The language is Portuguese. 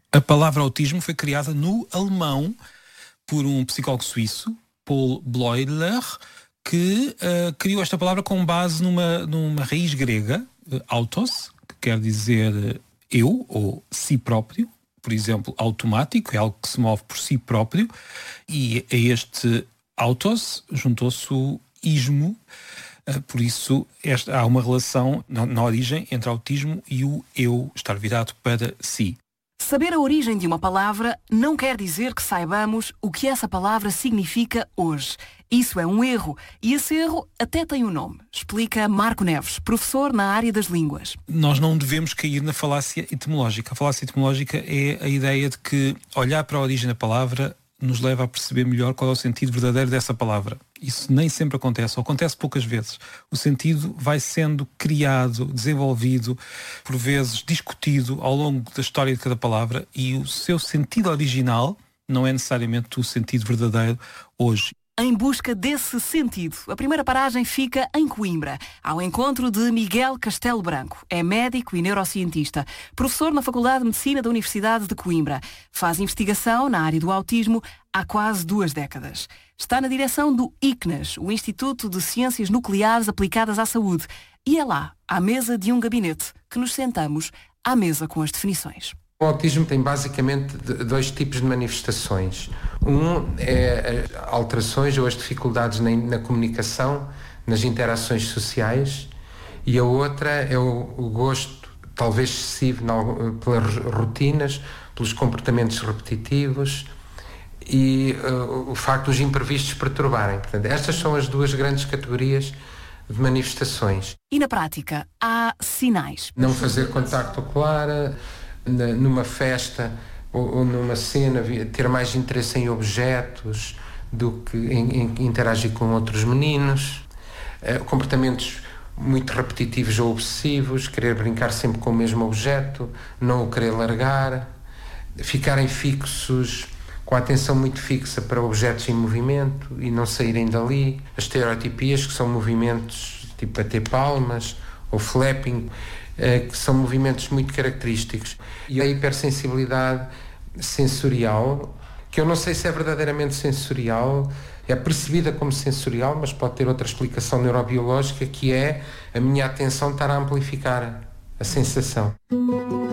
A palavra autismo foi criada no alemão por um psicólogo suíço, Paul Bleuler, que criou esta palavra com base numa raiz grega, autos, que quer dizer eu ou si próprio. Por exemplo, automático, é algo que se move por si próprio, e a este autos juntou-se o ismo, por isso há uma relação na origem entre autismo e o eu estar virado para si. Saber a origem de uma palavra não quer dizer que saibamos o que essa palavra significa hoje. Isso é um erro, e esse erro até tem um nome, explica Marco Neves, professor na área das línguas. Nós não devemos cair na falácia etimológica. A falácia etimológica é a ideia de que olhar para a origem da palavra nos leva a perceber melhor qual é o sentido verdadeiro dessa palavra. Isso nem sempre acontece, ou acontece poucas vezes. O sentido vai sendo criado, desenvolvido, por vezes discutido ao longo da história de cada palavra, e o seu sentido original não é necessariamente o sentido verdadeiro hoje. Em busca desse sentido, a primeira paragem fica em Coimbra, ao encontro de Miguel Castelo Branco. É médico e neurocientista, professor na Faculdade de Medicina da Universidade de Coimbra. Faz investigação na área do autismo há quase 2 décadas. Está na direção do ICNAS, o Instituto de Ciências Nucleares Aplicadas à Saúde. E é lá, à mesa de um gabinete, que nos sentamos à mesa com as definições. O autismo tem basicamente 2 tipos de manifestações. Um é alterações ou as dificuldades na comunicação, nas interações sociais, e a outra é o gosto, talvez excessivo, pelas rotinas, pelos comportamentos repetitivos e o facto dos imprevistos perturbarem. Portanto, estas são as 2 grandes categorias de manifestações. E na prática, há sinais. Não fazer contacto ocular, numa festa ou numa cena, ter mais interesse em objetos do que em interagir com outros meninos, comportamentos muito repetitivos ou obsessivos, querer brincar sempre com o mesmo objeto, não o querer largar, ficarem fixos, com a atenção muito fixa para objetos em movimento e não saírem dali, as estereotipias, que são movimentos tipo bater palmas ou flapping, que são movimentos muito característicos. E a hipersensibilidade sensorial, que eu não sei se é verdadeiramente sensorial, é percebida como sensorial, mas pode ter outra explicação neurobiológica, que é a minha atenção estar a amplificar a sensação.